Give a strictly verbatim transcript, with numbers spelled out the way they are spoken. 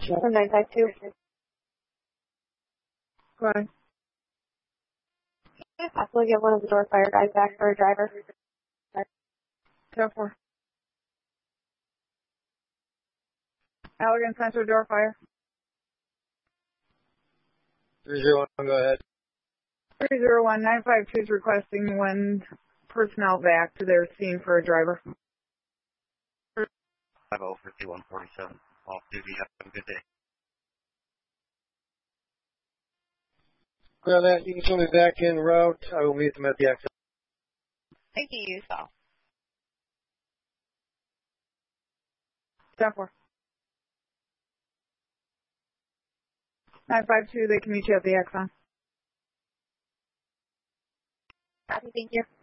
From nine five two. Go ahead. Can I possibly get one of the door fire guys back for a driver? ten four. Allegan Center door fire. three zero one, go ahead. three zero one nine five two is requesting when personnel back to their scene for a driver. five oh fifty-one forty-seven. Off duty. Have a good day. Well, that, you can show me back in route. I will meet them at the exit. Thank you, you saw. ten four. nine five two, they can meet you at the Exxon. Copy, thank you.